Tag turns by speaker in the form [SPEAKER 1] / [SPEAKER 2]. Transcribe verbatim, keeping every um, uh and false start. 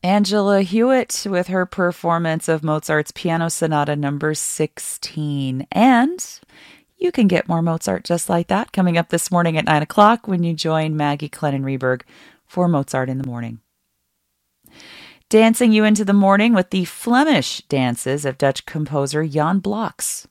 [SPEAKER 1] Angela Hewitt with her performance of Mozart's Piano Sonata number sixteen. And you can get more Mozart just like that coming up this morning at nine o'clock when you join Maggie Clennon-Reberg for Mozart in the Morning. Dancing you into the morning with the Flemish dances of Dutch composer Jan Bloks.